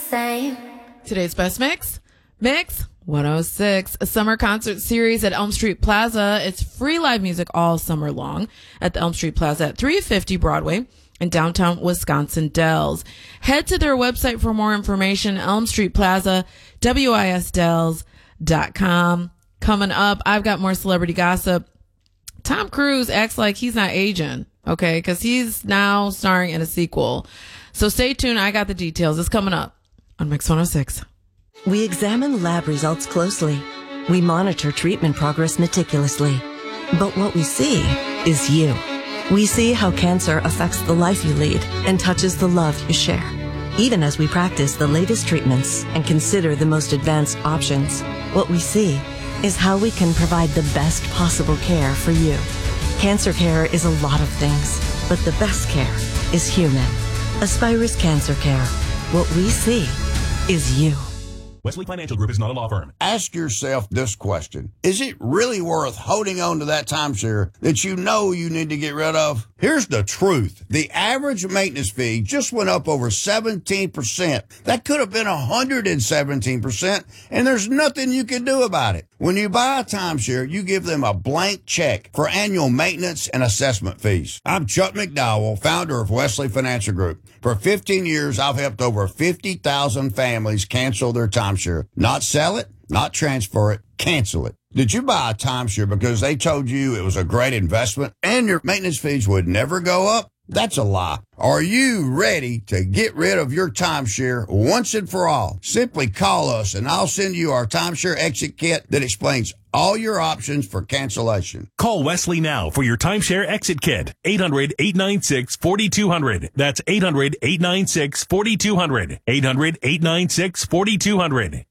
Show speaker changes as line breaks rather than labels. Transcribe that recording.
same.
Today's best Mix 106, a summer concert series at Elm Street Plaza. It's free live music all summer long at the Elm Street Plaza at 350 Broadway in downtown Wisconsin Dells. Head to their website for more information, Elm Street Plaza, wisdells.com. Coming up, I've got more celebrity gossip. Tom Cruise acts like he's not aging, okay, because he's now starring in a sequel. So stay tuned. I got the details. It's coming up on Mix 106.
We examine lab results closely. We monitor treatment progress meticulously. But what we see is you. We see how cancer affects the life you lead and touches the love you share. Even as we practice the latest treatments and consider the most advanced options, what we see is how we can provide the best possible care for you. Cancer care is a lot of things, but the best care is human. Aspirus Cancer Care. What we see is you.
Wesley Financial Group is not a law firm.
Ask yourself this question. Is it really worth holding on to that timeshare that you know you need to get rid of? Here's the truth. The average maintenance fee just went up over 17%. That could have been 117%, and there's nothing you can do about it. When you buy a timeshare, you give them a blank check for annual maintenance and assessment fees. I'm Chuck McDowell, founder of Wesley Financial Group. For 15 years, I've helped over 50,000 families cancel their timeshare. Not sell it, not transfer it, cancel it. Did you buy a timeshare because they told you it was a great investment and your maintenance fees would never go up? That's a lie. Are you ready to get rid of your timeshare once and for all? Simply call us and I'll send you our timeshare exit kit that explains all your options for cancellation.
Call Wesley now for your timeshare exit kit. 800-896-4200. That's 800-896-4200. 800-896-4200.